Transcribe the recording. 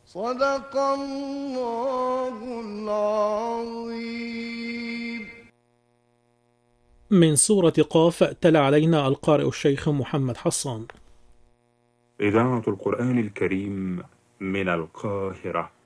صدق الله العظيم. من سورة قاف تلا علينا القارئ الشيخ محمد حسان. إذاعة القرآن الكريم من القاهرة.